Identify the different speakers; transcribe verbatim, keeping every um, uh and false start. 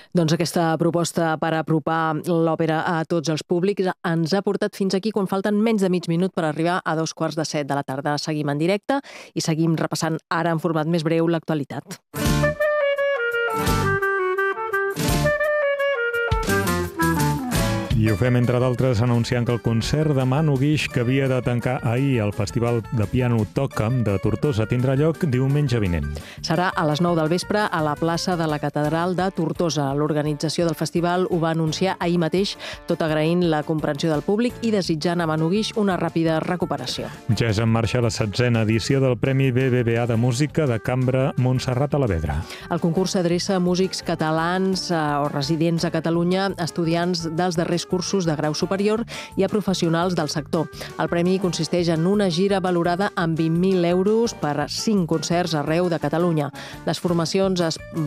Speaker 1: Doncs aquesta proposta per apropar l'òpera a tots els públics ens ha portat fins aquí quan falten menys de mig minut per arribar a dos quarts de set de la tarda. Seguim en directe i seguim repassant ara en format més breu l'actualitat.
Speaker 2: I ho fem, entre d'altres, anunciant que el concert de Manu Guix, que havia de tancar ahir el Festival de Piano Toca'm de Tortosa, tindrà lloc diumenge vinent.
Speaker 1: Serà a les nou del vespre a la plaça de la Catedral de Tortosa. L'organització del festival ho va anunciar ahir mateix, tot agraint la comprensió del públic i desitjant a Manu Guix una ràpida recuperació.
Speaker 2: Ja és en marxa la setzena edició del Premi B B V A de Música de Cambra Montserrat Alavedra.
Speaker 1: El concurs s'adreça a músics catalans eh, o residents a Catalunya, estudiants dels darrers cursos de grau superior i a professionals del sector. El premi consisteix en una gira valorada en vint mil euros per cinc concerts arreu de Catalunya. Les formacions es